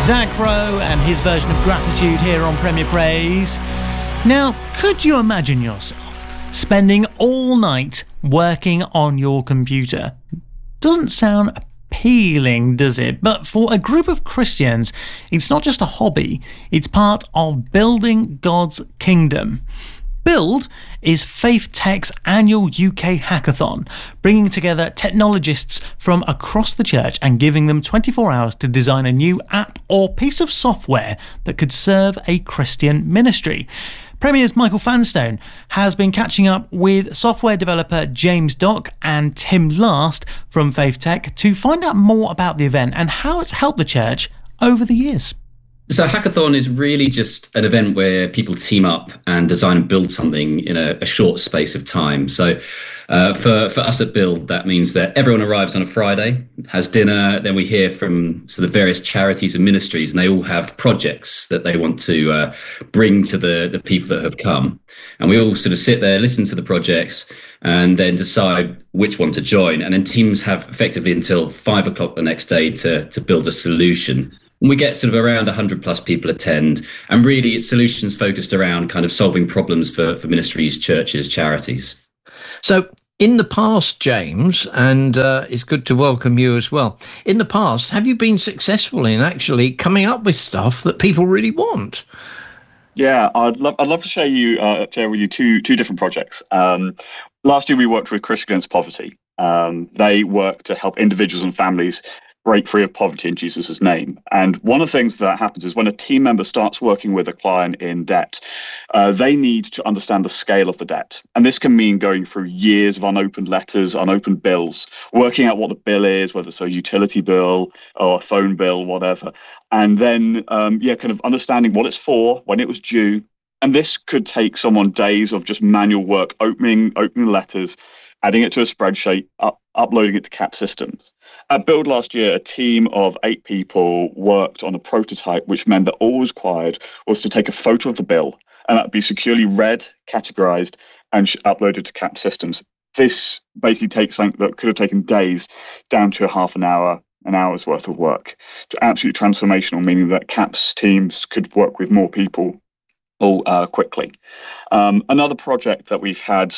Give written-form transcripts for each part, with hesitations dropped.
Zach Rowe and his version of Gratitude here on Premier Praise. Now, could you imagine yourself spending all night working on your computer? Doesn't sound appealing, does it? But for a group of Christians, it's not just a hobby, it's part of building God's kingdom. Build is Faith Tech's annual UK hackathon, bringing together technologists from across the church and giving them 24 hours to design a new app or piece of software that could serve a Christian ministry. Premier's Michael Fanstone has been catching up with software developer James Dock and Tim Last from Faith Tech to find out more about the event and how it's helped the church over the years. So Hackathon is really just an event where people team up and design and build something in a short space of time. So for us at Build, that means that everyone arrives on a Friday, has dinner, then we hear from sort of various charities and ministries, and they all have projects that they want to bring to the people that have come. And we all sort of sit there, listen to the projects, and then decide which one to join. And then teams have effectively until 5 o'clock the next day to build a solution. And we get sort of around 100 plus people attend. And really, it's solutions focused around kind of solving problems for ministries, churches, charities. So in the past, James, and it's good to welcome you as well. In the past, have you been successful in actually coming up with stuff that people really want? Yeah, I'd love to share with you two different projects. Last year, we worked with Christians Against Poverty. They work to help individuals and families break free of poverty in Jesus' name. And one of the things that happens is when a team member starts working with a client in debt, they need to understand the scale of the debt. And this can mean going through years of unopened letters, unopened bills, working out what the bill is, whether it's a utility bill or a phone bill, whatever. And then, kind of understanding what it's for, when it was due. And this could take someone days of just manual work, opening letters, adding it to a spreadsheet, uploading it to CAP systems. At Build last year, a team of 8 people worked on a prototype, which meant that all was required was to take a photo of the bill, and that would be securely read, categorized, and uploaded to CAP systems. This basically takes something that could have taken days down to half an hour, an hour's worth of work. Absolutely transformational, meaning that CAP's teams could work with more people quickly. Another project that we've had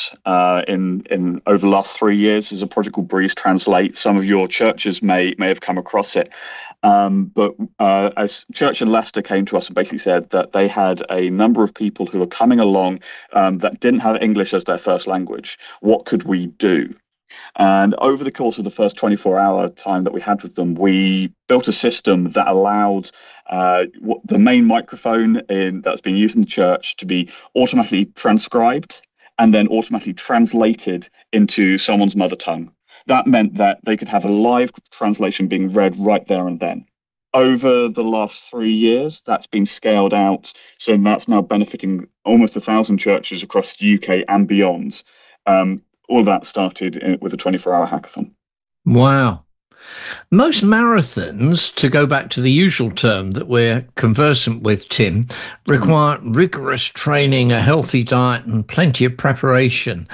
in over the last 3 years is a project called Breeze Translate. Some of your churches may have come across it. But as Church in Leicester came to us and basically said that they had a number of people who were coming along that didn't have English as their first language. What could we do? And over the course of the first 24-hour time that we had with them, we built a system that allowed the main microphone that's being used in the church to be automatically transcribed and then automatically translated into someone's mother tongue. That meant that they could have a live translation being read right there and then. Over the last 3 years, that's been scaled out, so that's now benefiting almost 1,000 churches across the UK and beyond. All of that started with a 24-hour hackathon. Wow. Most marathons, to go back to the usual term that we're conversant with, Tim, require rigorous training, a healthy diet, and plenty of preparation.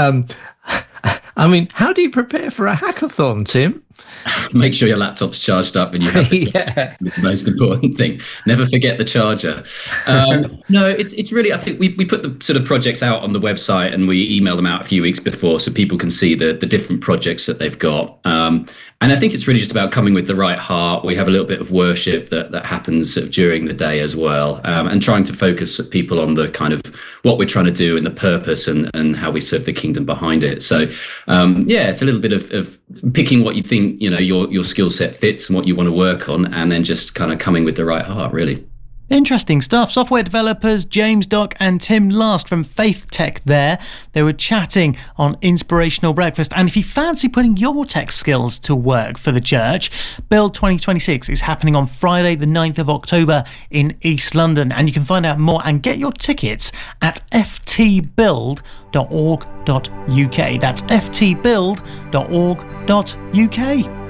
I mean, how do you prepare for a hackathon, Tim? Make sure your laptop's charged up and you have the most important thing. Never forget the charger. No, it's really, I think we put the sort of projects out on the website and we email them out a few weeks before so people can see the different projects that they've got. And I think it's really just about coming with the right heart. We have a little bit of worship that happens sort of during the day as well, and trying to focus people on the kind of what we're trying to do and the purpose and how we serve the kingdom behind it. So, it's a little bit of picking what you think, your skill set fits and what you want to work on, and then just kind of coming with the right heart, really. Interesting stuff. Software developers James Dock and Tim Last from Faith Tech there. They were chatting on Inspirational Breakfast. And if you fancy putting your tech skills to work for the church, Build 2026 is happening on Friday the 9th of October in East London. And you can find out more and get your tickets at ftbuild.org.uk. That's ftbuild.org.uk.